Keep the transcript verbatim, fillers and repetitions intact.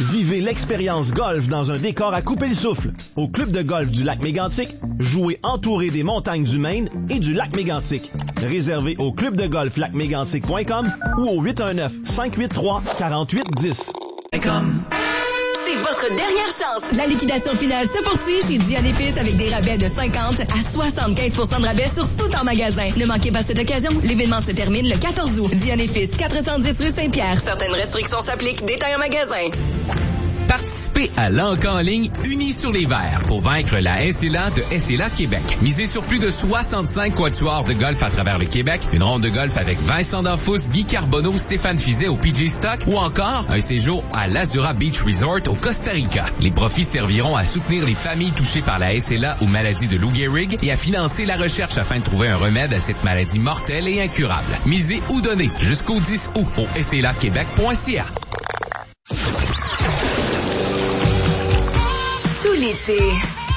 Vivez l'expérience golf dans un décor à couper le souffle. Au club de golf du lac Mégantic, jouez entouré des montagnes du Maine et du lac Mégantic. Réservé au club de golf lac mégantic point com ou au huit un neuf, cinq huit trois, quatre huit un zéro. C'est votre dernière chance. La liquidation finale se poursuit chez Diane Épices avec des rabais de cinquante à soixante-quinze pour cent de rabais sur tout en magasin. Ne manquez pas cette occasion. L'événement se termine le quatorze août. Diane Épices, quatre cent dix rue Saint-Pierre. Certaines restrictions s'appliquent. Détails en magasin. Participez à l'Encan en ligne Unis sur les verts pour vaincre la S L A de S L A Québec. Misez sur plus de soixante-cinq quatuors de golf à travers le Québec, une ronde de golf avec Vincent Danfous, Guy Carbonneau, Stéphane Fizet au P G Stock ou encore un séjour à l'Azura Beach Resort au Costa Rica. Les profits serviront à soutenir les familles touchées par la S L A ou maladie de Lou Gehrig et à financer la recherche afin de trouver un remède à cette maladie mortelle et incurable. Misez ou donnez jusqu'au dix août au S L A Québec point C A. Tout l'été,